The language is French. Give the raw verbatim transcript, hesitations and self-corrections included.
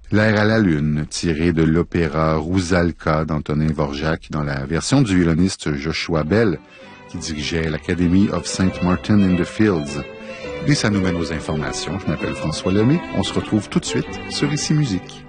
L'air à la lune, tiré de l'opéra Rusalka d'Antonin Dvorak dans la version du violoniste Joshua Bell, qui dirigeait l'Academy of Saint Martin in the Fields. Et ça nous mène aux informations. Je m'appelle François Lemay. On se retrouve tout de suite sur Ici Musique.